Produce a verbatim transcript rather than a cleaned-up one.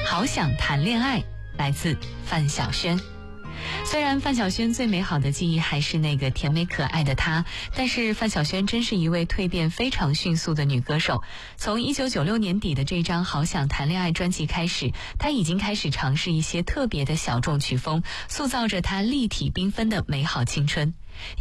好想谈恋爱，来自范晓萱。虽然范晓萱最美好的记忆还是那个甜美可爱的她，但是范晓萱真是一位蜕变非常迅速的女歌手。从一九九六年底的这张《好想谈恋爱》专辑开始，她已经开始尝试一些特别的小众曲风，塑造着她立体缤纷的美好青春。